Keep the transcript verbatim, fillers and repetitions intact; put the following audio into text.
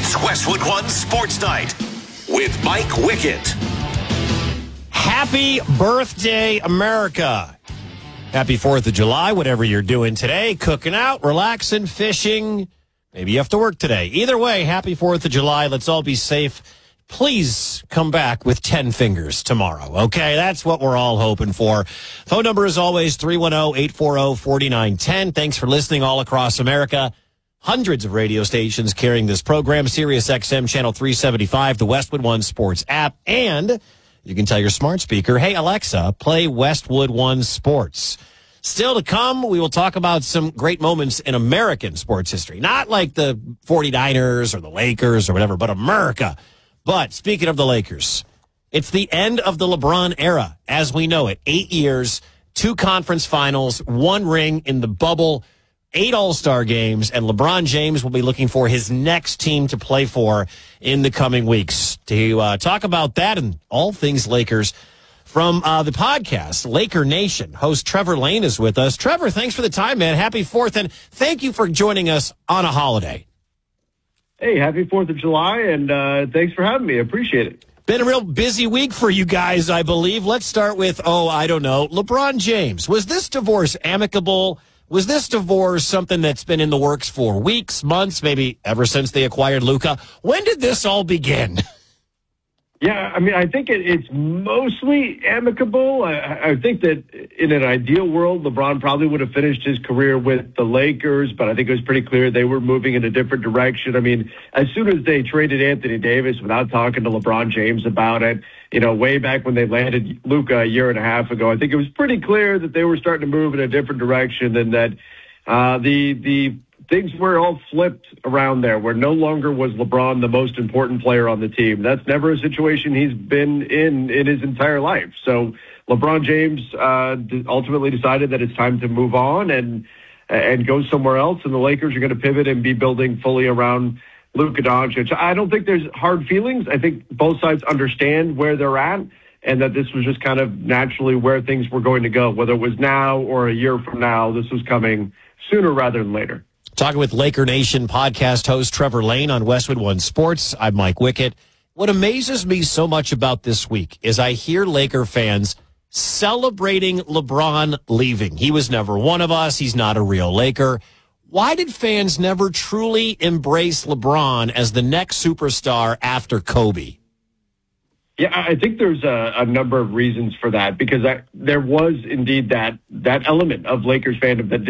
It's Westwood One Sports Night with Mike Wickett. Happy birthday, America. Happy fourth of July, whatever you're doing today. Cooking out, relaxing, fishing. Maybe you have to work today. Either way, happy fourth of July. Let's all be safe. Please come back with ten fingers tomorrow, okay? That's what we're all hoping for. Phone number is always three one zero, eight four zero, four nine one zero. Thanks for listening all across America. Hundreds of radio stations carrying this program. Sirius X M Channel three seventy-five, the Westwood One Sports app, and you can tell your smart speaker, hey, Alexa, play Westwood One Sports. Still to come, we will talk about some great moments in American sports history. Not like the 49ers or the Lakers or whatever, but America. But speaking of the Lakers, it's the end of the LeBron era as we know it. Eight years, two conference finals, one ring in the bubble, eight All-Star games, and LeBron James will be looking for his next team to play for in the coming weeks. To uh, talk about that and all things Lakers from uh, the podcast, Laker Nation, host Trevor Lane is with us. Trevor, thanks for the time, man. Happy fourth, and thank you for joining us on a holiday. Hey, happy fourth of July, and uh, thanks for having me. I appreciate it. Been a real busy week for you guys, I believe. Let's start with, oh, I don't know, LeBron James. Was this divorce amicable? Was this divorce something that's been in the works for weeks, months, maybe ever since they acquired Luka? When did this all begin? Yeah, I mean, I think it, it's mostly amicable. I, I think that in an ideal world, LeBron probably would have finished his career with the Lakers, but I think it was pretty clear they were moving in a different direction. I mean, as soon as they traded Anthony Davis without talking to LeBron James about it, you know, way back when they landed Luka a year and a half ago, I think it was pretty clear that they were starting to move in a different direction and that uh, the the things were all flipped around there, where no longer was LeBron the most important player on the team. That's never a situation he's been in in his entire life. So LeBron James uh, ultimately decided that it's time to move on and and go somewhere else, and the Lakers are going to pivot and be building fully around Luka Doncic. I don't think there's hard feelings. I think both sides understand where they're at and that this was just kind of naturally where things were going to go. Whether it was now or a year from now, this was coming sooner rather than later. Talking with Laker Nation podcast host Trevor Lane on Westwood One Sports. I'm Mike Wickett. What amazes me so much about this week is I hear Laker fans celebrating LeBron leaving. He was never one of us. He's not a real Laker. Why did fans never truly embrace LeBron as the next superstar after Kobe? Yeah, I think there's a, a number of reasons for that, because I, there was indeed that that element of Lakers fandom that